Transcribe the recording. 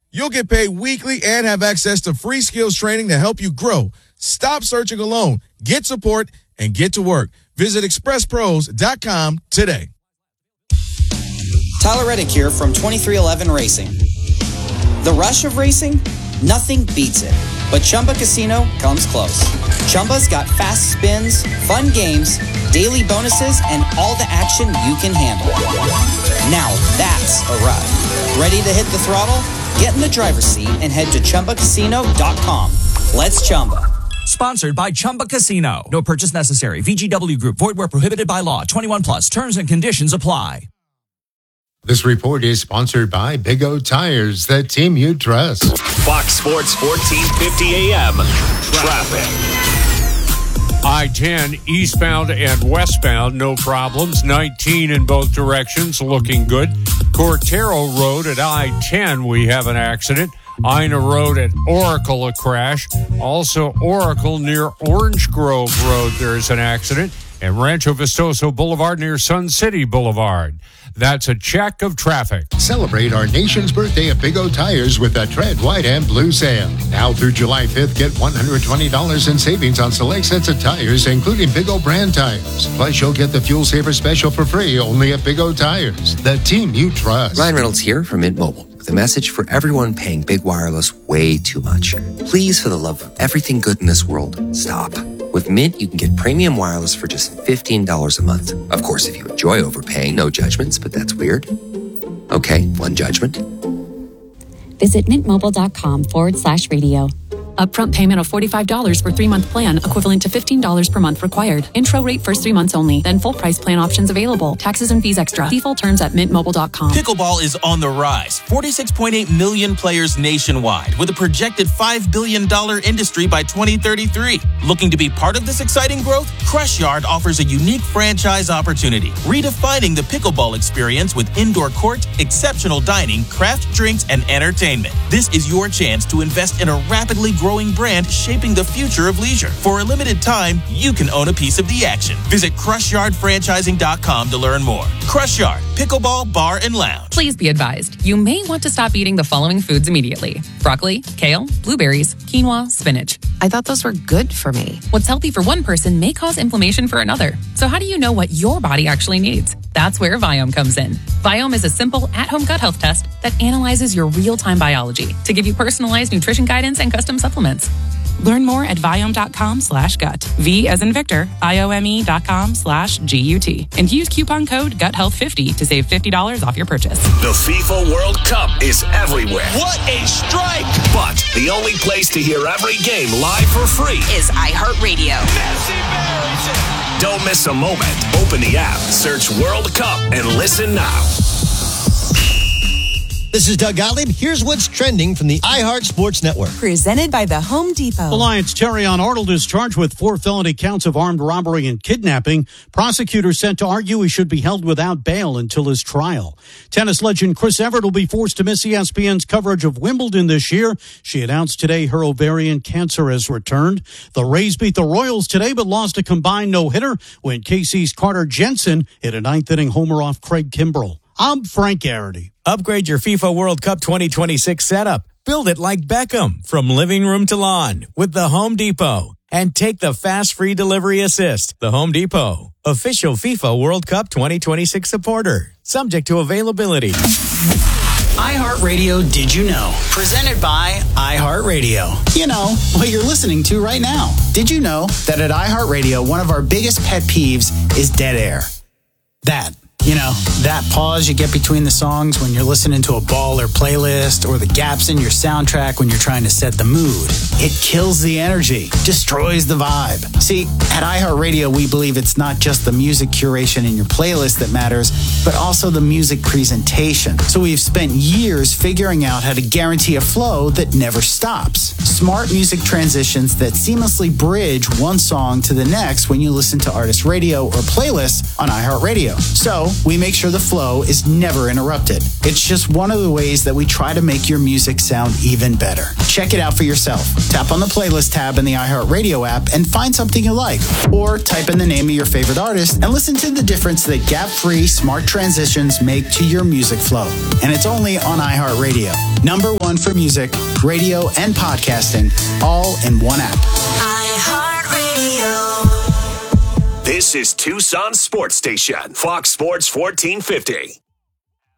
You'll get paid weekly and have access to free skills training to help you grow. Stop searching alone. Get support and get to work. Visit expresspros.com today. Tyler Reddick here from 2311 Racing. The rush of racing? Nothing beats it. But Chumba Casino comes close. Chumba's got fast spins, fun games, daily bonuses, and all the action you can handle. Now that's a ride. Ready to hit the throttle? Get in the driver's seat and head to ChumbaCasino.com. Let's Chumba. Sponsored by Chumba Casino. No purchase necessary. VGW Group. Void where prohibited by law. 21 plus. Terms and conditions apply. This report is sponsored by Big O Tires, the team you trust. Fox Sports 1450 AM. Traffic. I-10 eastbound and westbound, no problems. 19 in both directions, looking good. Cortero Road at I-10, we have an accident. Ina Road at Oracle, a crash. Also Oracle near Orange Grove Road, there's an accident. And Rancho Vistoso Boulevard near Sun City Boulevard. That's a check of traffic. Celebrate our nation's birthday at Big O Tires with the Tread White and Blue Sale. Now through July 5th, get $120 in savings on select sets of tires, including Big O brand tires. Plus, you'll get the Fuel Saver Special for free only at Big O Tires, the team you trust. Ryan Reynolds here from Mint Mobile with a message for everyone paying big wireless way too much. Please, for the love of everything good in this world, stop. With Mint, you can get premium wireless for just $15 a month. Of course, if you enjoy overpaying, no judgments, but that's weird. Okay, one judgment. Visit mintmobile.com/radio. Upfront payment of $45 for 3-month plan, equivalent to $15 per month required. Intro rate first 3 months only, then full price plan options available. Taxes and fees extra. Default terms at mintmobile.com. Pickleball is on the rise. 46.8 million players nationwide, with a projected $5 billion industry by 2033. Looking to be part of this exciting growth? Crush Yard offers a unique franchise opportunity, redefining the pickleball experience with indoor court, exceptional dining, craft drinks, and entertainment. This is your chance to invest in a rapidly growing brand shaping the future of leisure. For a limited time, you can own a piece of the action. Visit CrushYardFranchising.com to learn more. Crush Yard, Pickleball Bar and Lounge. Please be advised, you may want to stop eating the following foods immediately: broccoli, kale, blueberries, quinoa, spinach. I thought those were good for me. What's healthy for one person may cause inflammation for another. So how do you know what your body actually needs? That's where Viome comes in. Viome is a simple at-home gut health test that analyzes your real-time biology to give you personalized nutrition guidance and custom supplements. Learn more at Viome.com/gut. V as in Victor, IOME.com/GUT. And use coupon code GUTHEALTH50 to save $50 off your purchase. The FIFA World Cup is everywhere. What a strike! But the only place to hear every game live for free is iHeartRadio. Messi buries it. Don't miss a moment. Open the app, search World Cup, and listen now. This is Doug Gottlieb. Here's what's trending from the iHeart Sports Network. Presented by the Home Depot. Alliance Terrion Arnold is charged with 4 felony counts of armed robbery and kidnapping. Prosecutors set to argue he should be held without bail until his trial. Tennis legend Chris Evert will be forced to miss ESPN's coverage of Wimbledon this year. She announced today her ovarian cancer has returned. The Rays beat the Royals today but lost a combined no-hitter when KC's Carter Jensen hit a 9th-inning homer off Craig Kimbrell. I'm Frank Garrity. Upgrade your FIFA World Cup 2026 setup. Build it like Beckham from living room to lawn with the Home Depot. And take the fast free delivery assist. The Home Depot, official FIFA World Cup 2026 supporter. Subject to availability. iHeartRadio Did You Know? Presented by iHeartRadio. You know, what you're listening to right now. Did you know that at iHeartRadio, one of our biggest pet peeves is dead air? That pause you get between the songs when you're listening to a baller playlist, or the gaps in your soundtrack when you're trying to set the mood. It kills the energy, destroys the vibe. See, at iHeartRadio, we believe it's not just the music curation in your playlist that matters, but also the music presentation. So we've spent years figuring out how to guarantee a flow that never stops. Smart music transitions that seamlessly bridge one song to the next when you listen to artist radio or playlists on iHeartRadio. So we make sure the flow is never interrupted. It's just one of the ways that we try to make your music sound even better. Check it out for yourself. Tap on the playlist tab in the iHeartRadio app and find something you like. Or type in the name of your favorite artist and listen to the difference that gap-free smart transitions make to your music flow. And it's only on iHeartRadio. Number one for music, radio, and podcasting, all in one app. iHeartRadio. This is Tucson Sports Station, Fox Sports 1450.